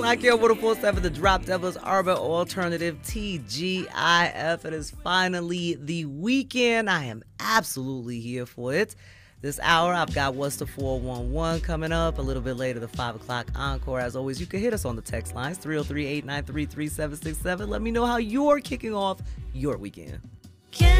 Like your 104.7, the Drop Devils Urban Alternative TGIF. It is finally the weekend. I am absolutely here for it. This hour, I've got What's the 411 coming up. A little bit later, the 5 o'clock encore. As always, you can hit us on the text lines, 303-893-3767. Let me know how you're kicking off your weekend.